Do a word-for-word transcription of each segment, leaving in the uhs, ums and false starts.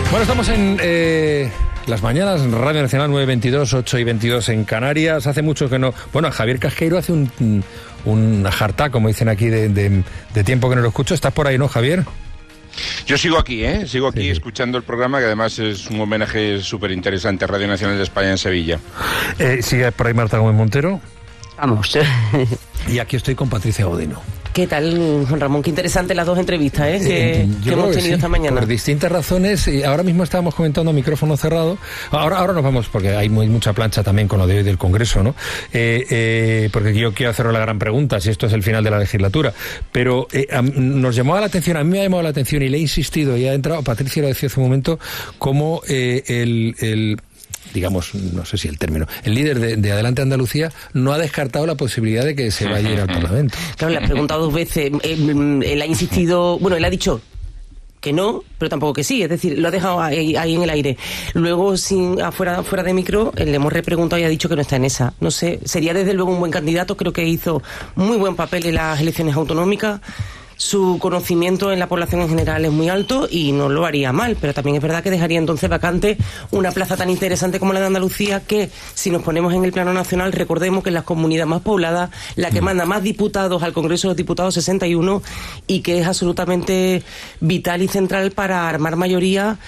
Bueno, estamos en eh, las mañanas, en Radio Nacional nueve veintidós, ocho y veintidós en Canarias. Hace mucho que no... Bueno, Javier Casqueiro hace un, un jartá, como dicen aquí, de, de, de tiempo que no lo escucho. ¿Estás por ahí, no, Javier? Yo sigo aquí, ¿eh? Sigo aquí sí. escuchando el programa, que además es un homenaje súper interesante a Radio Nacional de España en Sevilla. Eh, ¿Sigue por ahí Marta Gómez Montero? Vamos. Y aquí estoy con Patricia Godino. ¿Qué tal, Juan Ramón? Qué interesante las dos entrevistas ¿eh? que, eh, que hemos tenido sí, esta mañana. Por distintas razones, y ahora mismo estábamos comentando a micrófono cerrado. Ahora, ahora nos vamos, porque hay muy, mucha plancha también con lo de hoy del Congreso, ¿no? Eh, eh, porque yo quiero hacer la gran pregunta, si esto es el final de la legislatura. Pero eh, a, nos llamaba la atención, a mí me ha llamado la atención y le he insistido, y ha entrado, Patricia lo decía hace un momento, cómo eh, el... el digamos, no sé si el término, el líder de, de Adelante Andalucía no ha descartado la posibilidad de que se vaya a ir al Parlamento. Claro, le ha preguntado dos veces, él, él ha insistido, bueno, él ha dicho que no, pero tampoco que sí, es decir, lo ha dejado ahí, ahí en el aire. Luego, sin afuera, fuera de micro, le hemos repreguntado y ha dicho que no está en esa. No sé, sería desde luego un buen candidato, creo que hizo muy buen papel en las elecciones autonómicas. Su conocimiento en la población en general es muy alto y no lo haría mal, pero también es verdad que dejaría entonces vacante una plaza tan interesante como la de Andalucía, que si nos ponemos en el plano nacional, recordemos que es la comunidad más poblada, la que manda más diputados al Congreso de los Diputados, sesenta y uno, y que es absolutamente vital y central para armar mayoría,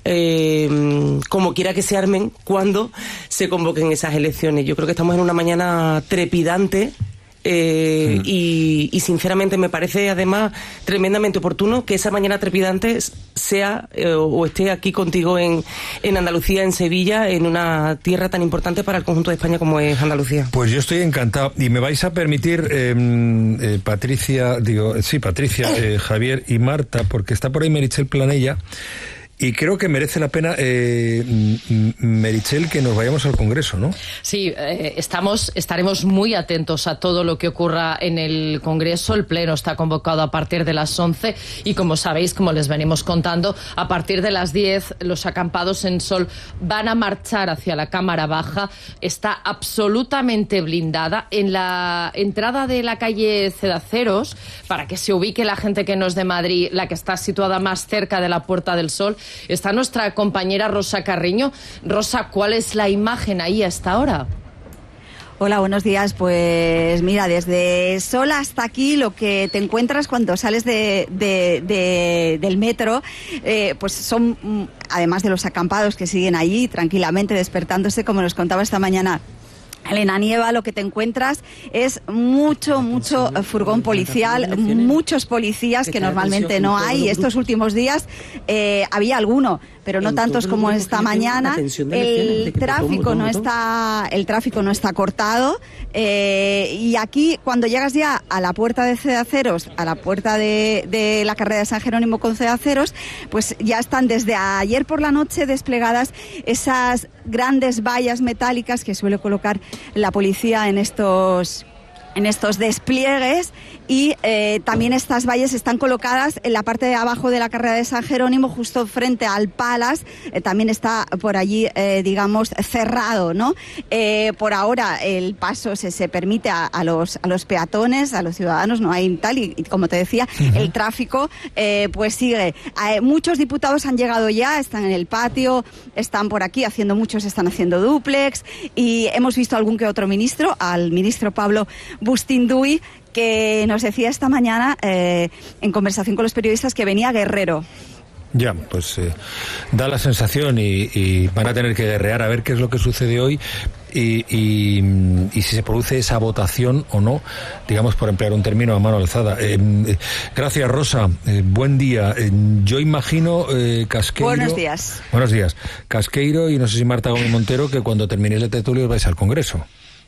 eh, como quiera que se armen, cuando se convoquen esas elecciones. Yo creo que estamos en una mañana trepidante. Eh, mm. y, y sinceramente me parece además tremendamente oportuno que esa mañana trepidante sea eh, o esté aquí contigo en, en Andalucía, en Sevilla, en una tierra tan importante para el conjunto de España como es Andalucía. Pues yo estoy encantado y me vais a permitir eh, eh, Patricia, digo, sí, Patricia, eh, Javier y Marta, porque está por ahí Meritxell Planella. Y creo que merece la pena, eh, Meritxell, que nos vayamos al Congreso, ¿no? Sí, eh, estamos, estaremos muy atentos a todo lo que ocurra en el Congreso. El Pleno está convocado a partir de las once y, como sabéis, como les venimos contando, a partir de las diez los acampados en Sol van a marchar hacia la Cámara Baja. Está absolutamente blindada. En la entrada de la calle Cedaceros, para que se ubique la gente que no es de Madrid, la que está situada más cerca de la Puerta del Sol, está nuestra compañera Rosa Carreño. Rosa, ¿cuál es la imagen ahí a esta hora? Hola, buenos días. Pues mira, desde Sol hasta aquí lo que te encuentras cuando sales de, de, de, del metro, eh, pues son, además de los acampados que siguen allí tranquilamente despertándose, como nos contaba esta mañana Elena Nieva, lo que te encuentras es mucho, mucho furgón policial, muchos policías que normalmente no hay. Estos últimos días eh, había alguno, pero no tantos como esta mañana. El tráfico no está, el tráfico no está cortado. Eh, y aquí, cuando llegas ya a la puerta de Cedaceros, a la puerta de, de la carrera de San Jerónimo con Cedaceros, pues ya están desde ayer por la noche desplegadas esas grandes vallas metálicas que suele colocar la policía en estos en estos despliegues, y eh, también estas vallas están colocadas en la parte de abajo de la carrera de San Jerónimo, justo frente al Palace. Eh, también está por allí, eh, digamos, cerrado, ¿no? Eh, por ahora el paso se, se permite a, a los a los peatones, a los ciudadanos, no hay tal, y, y como te decía, uh-huh. el tráfico eh, pues sigue. Eh, muchos diputados han llegado ya, están en el patio, están por aquí haciendo, muchos están haciendo dúplex, y hemos visto algún que otro ministro, al ministro Pablo Bustinduy, que nos decía esta mañana eh, en conversación con los periodistas que venía guerrero. Ya, pues eh, da la sensación y, y van a tener que guerrear a ver qué es lo que sucede hoy y, y, y si se produce esa votación o no, digamos, por emplear un término a mano alzada. Eh, eh, gracias, Rosa. Eh, buen día. Eh, yo imagino, eh, Casqueiro... Buenos días. Buenos días. Casqueiro y no sé si Marta Gómez Montero, que cuando terminéis la tertulia os vais al Congreso.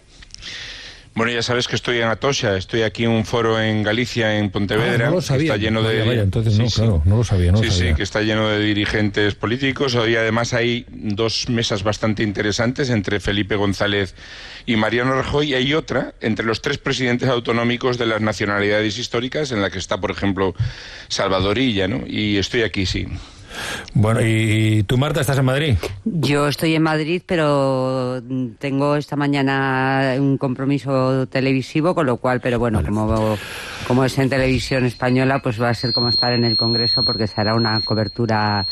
Bueno, ya sabes que estoy en Atocha, estoy aquí en un foro en Galicia, en Pontevedra. Ah, no lo sabía. Está lleno de... Vaya, vaya, entonces sí, no, sí. claro, no lo sabía, no sí, lo sabía. Sí, que está lleno de dirigentes políticos. Hoy además hay dos mesas bastante interesantes entre Felipe González y Mariano Rajoy, y hay otra entre los tres presidentes autonómicos de las nacionalidades históricas, en la que está, por ejemplo, Salvador Illa, ¿no? Y estoy aquí, sí. Bueno, ¿y tú, Marta, estás en Madrid? Yo estoy en Madrid, pero tengo esta mañana un compromiso televisivo, con lo cual, pero bueno, vale. como, como es en televisión española, pues va a ser como estar en el Congreso, porque se hará una cobertura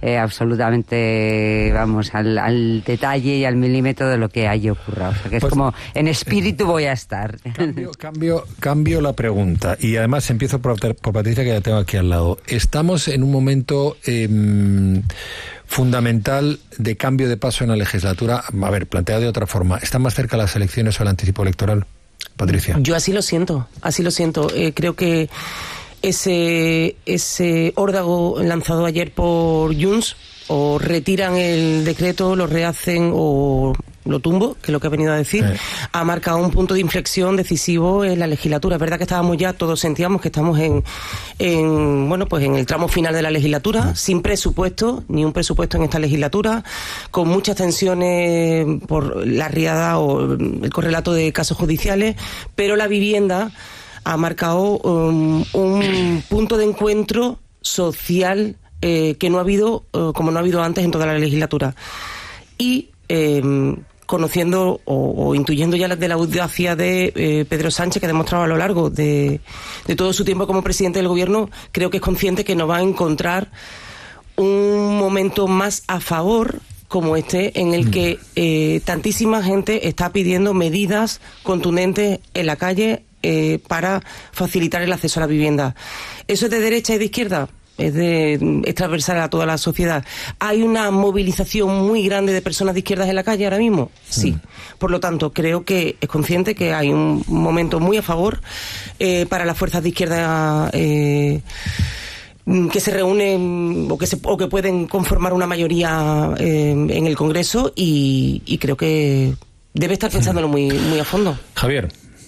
eh, absolutamente, vamos, al, al detalle y al milímetro de lo que haya ocurrido. O sea, que es pues, como, en espíritu voy a estar. Cambio, cambio, cambio la pregunta. Y además empiezo por, por Patricia, que la tengo aquí al lado. Estamos en un momento eh, fundamental de cambio de paso en la legislatura. A ver, planteado de otra forma. ¿Están más cerca las elecciones o el anticipo electoral? Patricia. Yo así lo siento, así lo siento. Eh, creo que ese, ese órdago lanzado ayer por Junts, o retiran el decreto, lo rehacen o lo tumbo, que es lo que he venido a decir, eh. ha marcado un punto de inflexión decisivo en la legislatura. Es verdad que estábamos ya, todos sentíamos que estamos en, en bueno, pues en el tramo final de la legislatura, mm. sin presupuesto, ni un presupuesto en esta legislatura, con muchas tensiones por la riada o el correlato de casos judiciales, pero la vivienda ha marcado um, un punto de encuentro social eh, que no ha habido, uh, como no ha habido antes en toda la legislatura. Y eh, conociendo o, o intuyendo ya de la audacia de eh, Pedro Sánchez, que ha demostrado a lo largo de, de todo su tiempo como presidente del gobierno, creo que es consciente que no va a encontrar un momento más a favor como este, en el que eh, tantísima gente está pidiendo medidas contundentes en la calle eh, para facilitar el acceso a la vivienda. ¿Eso es de derecha y de izquierda? Es de es transversal a toda la sociedad. ¿Hay una movilización muy grande de personas de izquierdas en la calle ahora mismo? Sí. Mm. Por lo tanto, creo que es consciente que hay un momento muy a favor eh, para las fuerzas de izquierda eh, que se reúnen o que, se, o que pueden conformar una mayoría eh, en el Congreso, y, y creo que debe estar pensándolo muy, muy a fondo. Javier.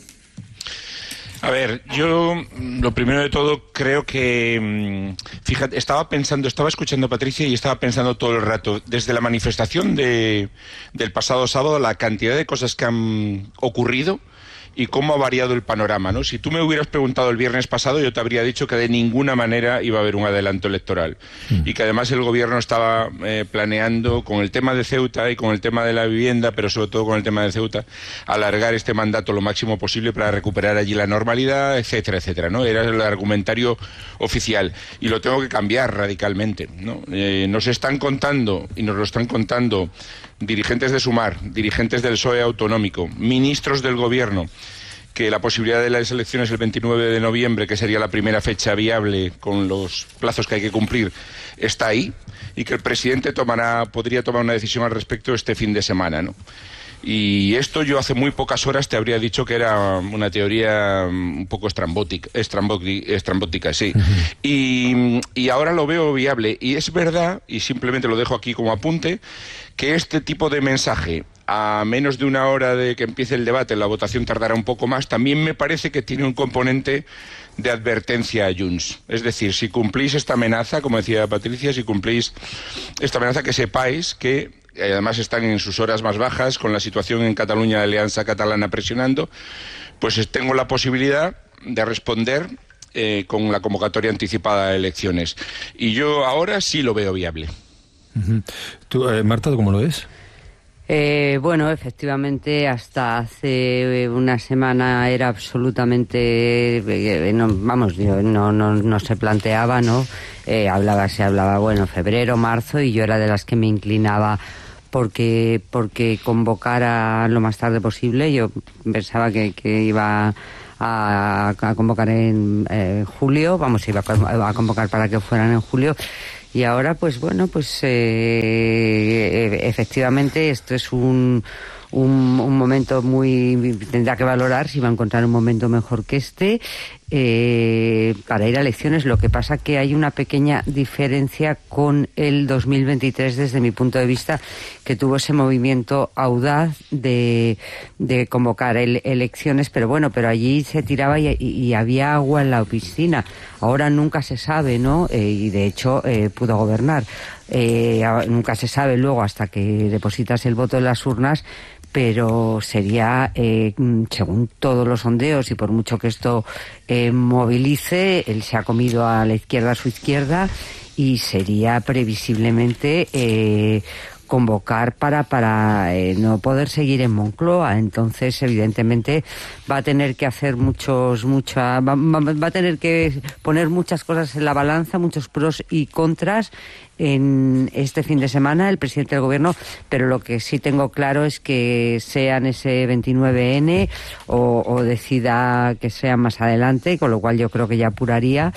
A ver, yo lo primero de todo creo que, fíjate, estaba pensando, estaba escuchando a Patricia y estaba pensando todo el rato, desde la manifestación de, del pasado sábado, la cantidad de cosas que han ocurrido y cómo ha variado el panorama, ¿no? Si tú me hubieras preguntado el viernes pasado, yo te habría dicho que de ninguna manera iba a haber un adelanto electoral mm. y que además el gobierno estaba eh, planeando, con el tema de Ceuta y con el tema de la vivienda, pero sobre todo con el tema de Ceuta, alargar este mandato lo máximo posible para recuperar allí la normalidad, etcétera, etcétera, ¿no? Era el argumentario oficial y lo tengo que cambiar radicalmente, ¿no? Eh, nos están contando, y nos lo están contando dirigentes de Sumar, dirigentes del P S O E autonómico, ministros del gobierno, que la posibilidad de las elecciones el veintinueve de noviembre, que sería la primera fecha viable con los plazos que hay que cumplir, está ahí, y que el presidente tomará, podría tomar una decisión al respecto este fin de semana, ¿no? Y esto yo hace muy pocas horas te habría dicho que era una teoría un poco estrambótica, estrambótica, estrambótica sí. Uh-huh. Y, y ahora lo veo viable. Y es verdad, y simplemente lo dejo aquí como apunte, que este tipo de mensaje, a menos de una hora de que empiece el debate, la votación tardará un poco más, también me parece que tiene un componente de advertencia a Junts. Es decir, si cumplís esta amenaza, como decía Patricia, si cumplís esta amenaza, que sepáis que además están en sus horas más bajas, con la situación en Cataluña, de Alianza Catalana presionando, pues tengo la posibilidad de responder eh, con la convocatoria anticipada de elecciones. Y yo ahora sí lo veo viable. Uh-huh. ¿Tú, eh, Marta, cómo lo ves? Eh, bueno, efectivamente, hasta hace una semana era absolutamente, eh, no, vamos, no, no, no se planteaba, ¿no? Eh, hablaba, se hablaba, bueno, febrero, marzo, y yo era de las que me inclinaba porque porque convocara lo más tarde posible. Yo pensaba que, que iba a, a convocar en eh, julio, vamos, iba a, a convocar para que fueran en julio. Y ahora, pues bueno, pues eh, efectivamente esto es un, un, un momento muy... Tendrá que valorar si va a encontrar un momento mejor que este eh, para ir a elecciones. Lo que pasa que hay una pequeña diferencia con el dos mil veintitrés desde mi punto de vista, que tuvo ese movimiento audaz de, de convocar el, elecciones, pero bueno, pero allí se tiraba y, y había agua en la piscina. Ahora nunca se sabe, ¿no? Eh, y de hecho eh, pudo gobernar. Eh, nunca se sabe luego hasta que depositas el voto en las urnas, pero sería, eh, según todos los sondeos, y por mucho que esto eh, movilice, él se ha comido a la izquierda a su izquierda, y sería previsiblemente eh, convocar para, para eh, no poder seguir en Moncloa. Entonces, evidentemente, va a tener que hacer muchos, mucha, va, va a tener que poner muchas cosas en la balanza, muchos pros y contras en este fin de semana el presidente del gobierno, pero lo que sí tengo claro es que sea en ese veintinueve ene o, o decida que sea más adelante, con lo cual yo creo que ya apuraría.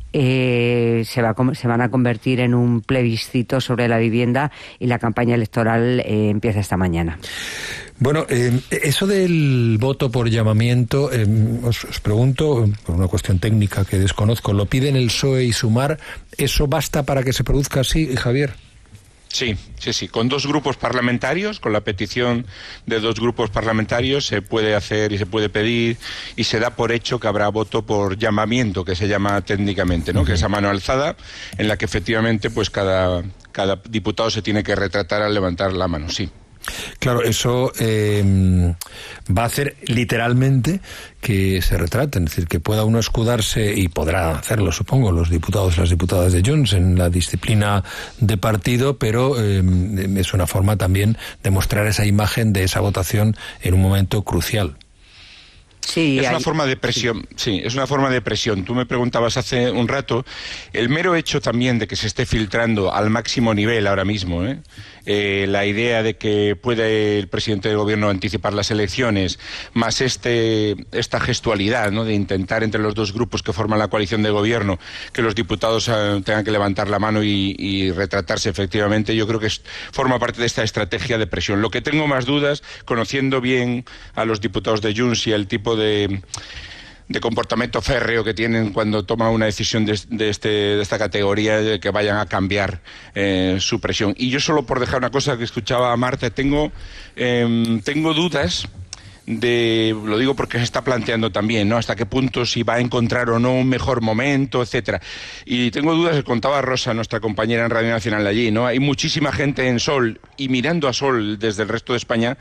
Eh, se, va, se van a convertir en un plebiscito sobre la vivienda y la campaña electoral eh, empieza esta mañana. Bueno, eh, eso del voto por llamamiento, eh, os, os pregunto, por una cuestión técnica que desconozco, ¿lo piden el P S O E y Sumar? ¿Eso basta para que se produzca así, Javier? Sí, sí, sí. Con dos grupos parlamentarios, con la petición de dos grupos parlamentarios, se puede hacer y se puede pedir y se da por hecho que habrá voto por llamamiento, que se llama técnicamente, ¿no? Uh-huh. Que es a mano alzada, en la que efectivamente pues cada, cada diputado se tiene que retratar al levantar la mano, sí. Claro, eso eh, va a hacer literalmente que se retraten, es decir, que pueda uno escudarse, y podrá hacerlo, supongo, los diputados y las diputadas de Junts en la disciplina de partido, pero eh, es una forma también de mostrar esa imagen de esa votación en un momento crucial. Sí, es hay... una forma de presión, sí, es una forma de presión. Tú me preguntabas hace un rato, el mero hecho también de que se esté filtrando al máximo nivel ahora mismo, ¿eh? Eh, la idea de que puede el presidente del gobierno anticipar las elecciones, más este esta gestualidad, ¿no?, de intentar entre los dos grupos que forman la coalición de gobierno que los diputados eh, tengan que levantar la mano y, y retratarse efectivamente, yo creo que es, forma parte de esta estrategia de presión. Lo que tengo más dudas, conociendo bien a los diputados de Junts y el tipo de... de comportamiento férreo que tienen cuando toman una decisión de, de, este, de esta categoría, de que vayan a cambiar eh, su presión. Y yo solo por dejar una cosa que escuchaba a Marta, tengo, eh, tengo dudas de, lo digo porque se está planteando también, ¿no?, hasta qué punto si va a encontrar o no un mejor momento, etcétera. Y tengo dudas, que contaba Rosa, nuestra compañera en Radio Nacional allí, ¿no? Hay muchísima gente en Sol y mirando a Sol desde el resto de España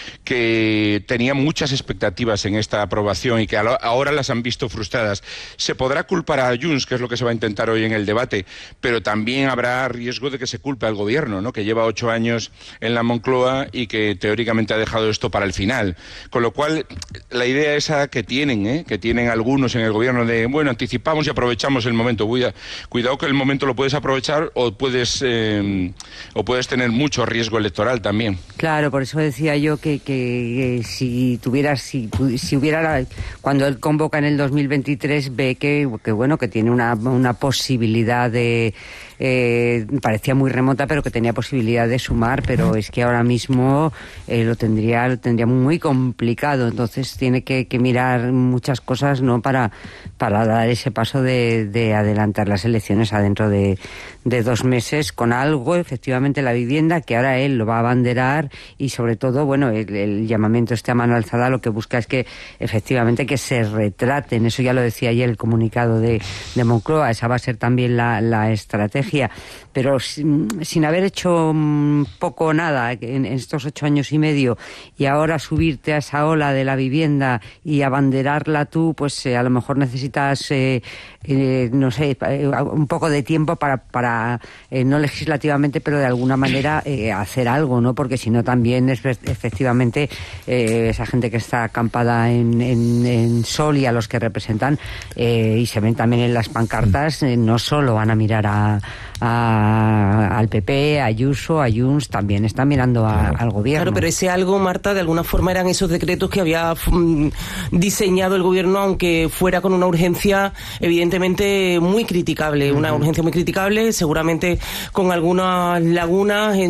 que tenía muchas expectativas en esta aprobación y que ahora las han visto frustradas. Se podrá culpar a Junts, que es lo que se va a intentar hoy en el debate, pero también habrá riesgo de que se culpe al gobierno, ¿no?, que lleva ocho años en la Moncloa y que teóricamente ha dejado esto para el final. Con lo cual, la idea esa que tienen, ¿eh? que tienen algunos en el gobierno de, bueno, anticipamos y aprovechamos el momento. Cuida, cuidado que el momento lo puedes aprovechar o puedes eh, o puedes tener mucho riesgo electoral también. Claro, por eso decía yo que, que, que si tuvieras, si, si hubiera, cuando él convoca en el dos mil veintitrés, ve que, que bueno, que tiene una, una posibilidad de... Eh, parecía muy remota, pero que tenía posibilidad de sumar, pero es que ahora mismo eh, lo tendría lo tendría muy complicado. Entonces tiene que, que mirar muchas cosas, ¿no?, para para dar ese paso de, de adelantar las elecciones a dentro de, de dos meses con algo, efectivamente, la vivienda, que ahora él lo va a abanderar, y sobre todo, bueno, el, el llamamiento este a mano alzada lo que busca es que efectivamente que se retraten. Eso ya lo decía ayer el comunicado de, de Moncloa, esa va a ser también la, la estrategia. Pero sin, sin haber hecho um, poco o nada en, en estos ocho años y medio, y ahora subirte a esa ola de la vivienda y abanderarla tú, pues eh, a lo mejor necesitas, eh, eh, no sé, un poco de tiempo para, para eh, no legislativamente, pero de alguna manera eh, hacer algo, ¿no? Porque si no también es efectivamente eh, esa gente que está acampada en, en, en Sol y a los que representan eh, y se ven también en las pancartas, eh, no solo van a mirar a A, al P P, a Ayuso, a Junts, también están mirando a, al gobierno. Claro, pero ese algo, Marta, de alguna forma eran esos decretos que había mm, diseñado el gobierno, aunque fuera con una urgencia evidentemente muy criticable, uh-huh. una urgencia muy criticable, seguramente con algunas lagunas en